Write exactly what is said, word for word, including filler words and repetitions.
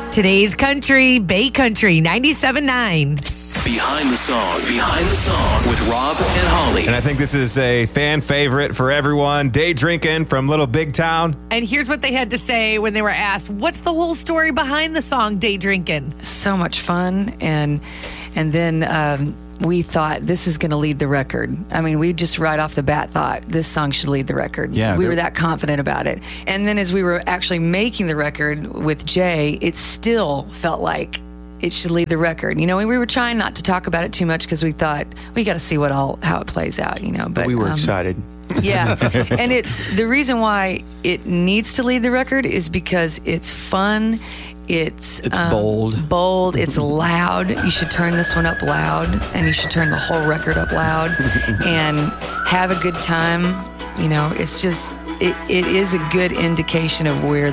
Today's country, Bay Country, ninety-seven point nine. Behind the Song. Behind the Song with Rob and Holly. And I think this is a fan favorite for everyone. Day Drinking from Little Big Town. And here's what they had to say when they were asked, what's the whole story behind the song Day Drinking? So much fun. And and then um, we thought this is going to lead the record. I mean, we just right off the bat thought this song should lead the record. Yeah, we there- were that confident about it. And then as we were actually making the record with Jay, it still felt like it should lead the record. You know, we were trying not to talk about it too much because we thought we got to see what all how it plays out, you know. But we were um, excited. Yeah. And it's the reason why it needs to lead the record is because it's fun. It's It's um, bold. Bold. It's loud. You should turn this one up loud, and you should turn the whole record up loud and have a good time. You know, it's just, it, it is a good indication of where